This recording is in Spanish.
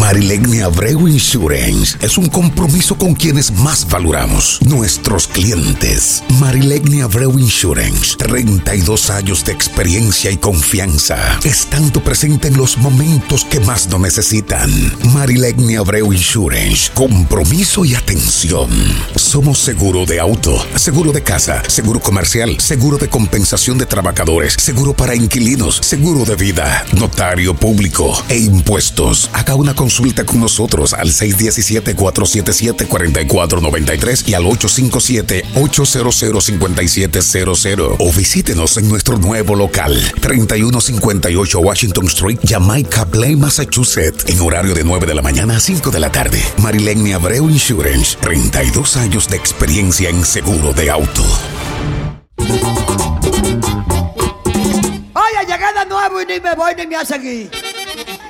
Marilegni Abreu Insurance es un compromiso con quienes más valoramos, nuestros clientes. Marilegni Abreu Insurance, 32 años de experiencia y confianza, estando presente en los momentos que más lo necesitan. Marilegni Abreu Insurance, compromiso y atención. Somos seguro de auto, seguro de casa, seguro comercial, seguro de compensación de trabajadores, seguro para inquilinos, seguro de vida, notario público e impuestos. Haga una consulta con nosotros al 617-477-4493 y al 857-800-5700 o visítenos en nuestro nuevo local 3158 Washington Street, Jamaica Plain, Massachusetts, en horario de 9 de la mañana a 5 de la tarde. Marilegni Abreu Insurance, 32 años de experiencia en seguro de auto. Oye, llegué de nuevo y ni me voy ni me hace aquí.